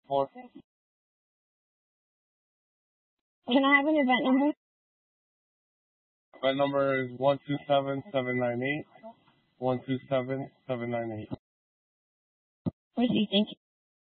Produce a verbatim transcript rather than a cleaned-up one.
four. Can I have an event number? My number is one two seven seven nine eight. one two seven seven nine eight. Proceed, thank you.